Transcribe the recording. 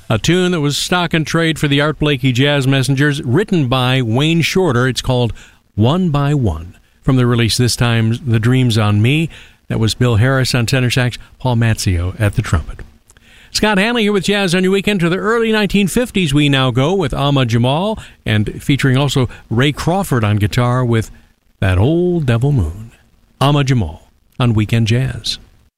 A tune that was stock and trade for the Art Blakey Jazz Messengers, written by Wayne Shorter. It's called One by One. From the release this time, The Dreams on Me. That was Bill Harris on tenor sax, Paul Mazzio at the trumpet. Scott Hanley here with Jazz on Your Weekend. To the early 1950s we now go with Ahmad Jamal, and featuring also Ray Crawford on guitar with That Old Devil Moon. Ahmad Jamal on Weekend Jazz.